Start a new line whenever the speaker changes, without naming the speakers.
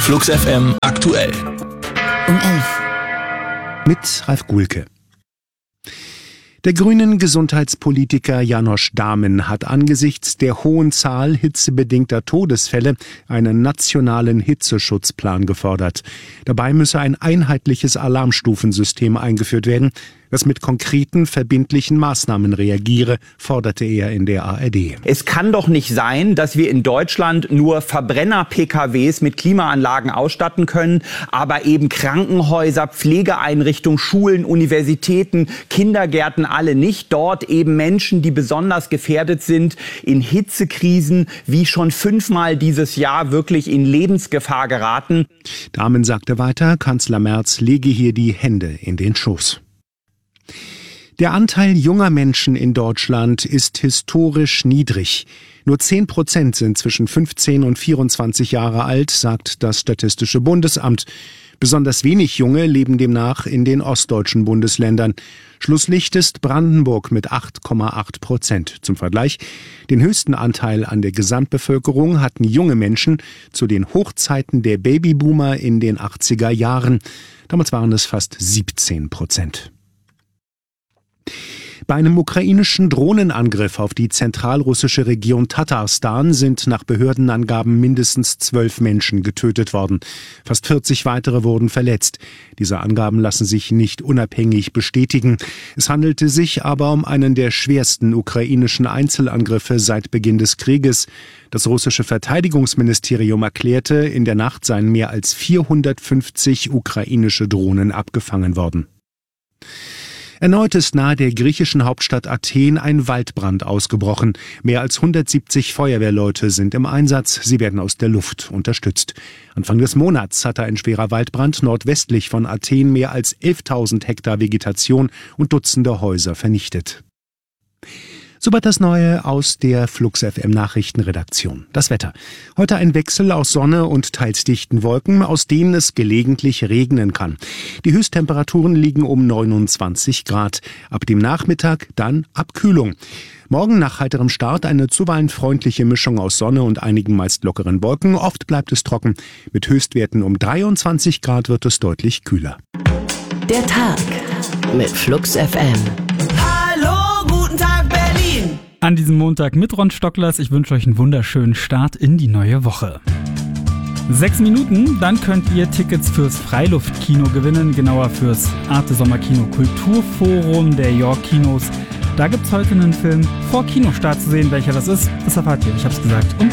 Flux FM aktuell.
Um 11.
Mit Ralf Guhlke. Der grünen Gesundheitspolitiker János Dámen hat angesichts der hohen Zahl hitzebedingter Todesfälle einen nationalen Hitzeschutzplan gefordert. Dabei müsse ein einheitliches Alarmstufensystem eingeführt werden, das mit konkreten, verbindlichen Maßnahmen reagiere, forderte er in der ARD.
Es kann doch nicht sein, dass wir in Deutschland nur Verbrenner-PKWs mit Klimaanlagen ausstatten können, aber eben Krankenhäuser, Pflegeeinrichtungen, Schulen, Universitäten, Kindergärten alle nicht. Dort eben Menschen, die besonders gefährdet sind, in Hitzekrisen wie schon 5-mal dieses Jahr wirklich in Lebensgefahr geraten.
Dámen sagte weiter, Kanzler Merz lege hier die Hände in den Schoß. Der Anteil junger Menschen in Deutschland ist historisch niedrig. Nur 10% sind zwischen 15 und 24 Jahre alt, sagt das Statistische Bundesamt. Besonders wenig Junge leben demnach in den ostdeutschen Bundesländern. Schlusslicht ist Brandenburg mit 8,8%. Zum Vergleich, den höchsten Anteil an der Gesamtbevölkerung hatten junge Menschen zu den Hochzeiten der Babyboomer in den 80er Jahren. Damals waren es fast 17%. Bei einem ukrainischen Drohnenangriff auf die zentralrussische Region Tatarstan sind nach Behördenangaben mindestens 12 Menschen getötet worden. Fast 40 weitere wurden verletzt. Diese Angaben lassen sich nicht unabhängig bestätigen. Es handelte sich aber um einen der schwersten ukrainischen Einzelangriffe seit Beginn des Krieges. Das russische Verteidigungsministerium erklärte, in der Nacht seien mehr als 450 ukrainische Drohnen abgefangen worden. Erneut ist nahe der griechischen Hauptstadt Athen ein Waldbrand ausgebrochen. Mehr als 170 Feuerwehrleute sind im Einsatz. Sie werden aus der Luft unterstützt. Anfang des Monats hatte ein schwerer Waldbrand nordwestlich von Athen mehr als 11.000 Hektar Vegetation und Dutzende Häuser vernichtet. Soweit das Neue aus der Flux FM Nachrichtenredaktion. Das Wetter. Heute ein Wechsel aus Sonne und teils dichten Wolken, aus denen es gelegentlich regnen kann. Die Höchsttemperaturen liegen um 29 Grad. Ab dem Nachmittag dann Abkühlung. Morgen nach heiterem Start eine zuweilen freundliche Mischung aus Sonne und einigen meist lockeren Wolken. Oft bleibt es trocken. Mit Höchstwerten um 23 Grad wird es deutlich kühler.
Der Tag mit Flux FM.
An diesem Montag mit Ron Stocklers. Ich wünsche euch einen wunderschönen Start in die neue Woche. 6 Minuten, dann könnt ihr Tickets fürs Freiluftkino gewinnen, genauer fürs Arte Sommerkino Kulturforum der York Kinos. Da gibt's heute einen Film vor Kinostart zu sehen. Welcher das ist, das erfahrt ihr. Ich hab's gesagt.